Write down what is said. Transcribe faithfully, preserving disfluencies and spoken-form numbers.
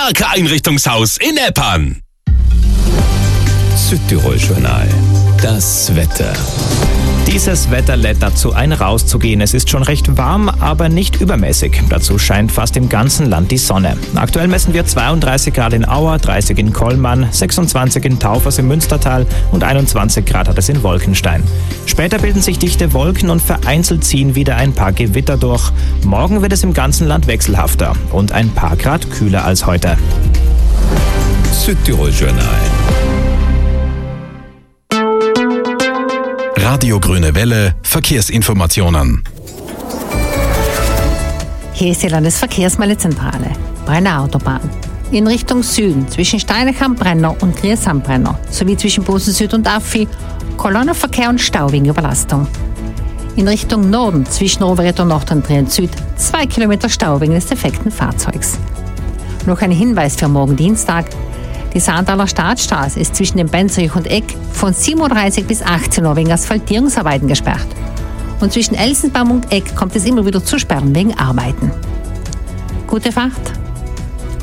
Marke-Einrichtungshaus in Eppern. Südtirol-Journal. Das Wetter. Dieses Wetter lädt dazu ein, rauszugehen. Es ist schon recht warm, aber nicht übermäßig. Dazu scheint fast im ganzen Land die Sonne. Aktuell messen wir zweiunddreißig Grad in Auer, dreißig in Kollmann, sechsundzwanzig in Taufers im Münstertal und einundzwanzig Grad hat es in Wolkenstein. Später bilden sich dichte Wolken und vereinzelt ziehen wieder ein paar Gewitter durch. Morgen wird es im ganzen Land wechselhafter und ein paar Grad kühler als heute. Südtirol-Journal. Radio Grüne Welle, Verkehrsinformationen. Hier ist die Landesverkehrsmeldezentrale. Brenner Autobahn. In Richtung Süden zwischen Steinach am Brenner und Gries am Brenner sowie zwischen Bosen Süd und Affi Kolonnenverkehr und Stau wegen Überlastung. In Richtung Norden zwischen Rovereto Nord und Trient Süd zwei Kilometer Stau wegen des defekten Fahrzeugs. Noch ein Hinweis für morgen Dienstag. Die Saartaler Staatsstraße ist zwischen dem Benzerich und Eck von sieben Uhr dreißig bis achtzehn Uhr wegen Asphaltierungsarbeiten gesperrt. Und zwischen Elsenbaum und Eck kommt es immer wieder zu Sperren wegen Arbeiten. Gute Fahrt!